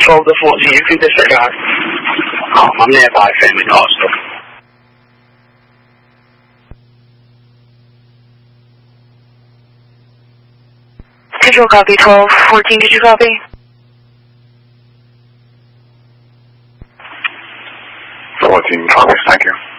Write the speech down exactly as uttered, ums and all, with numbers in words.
twelve to fourteen, you can disregard. Um, I'm nearby family also. Control copy, twelve fourteen, did you copy? fourteen, copy, thank you.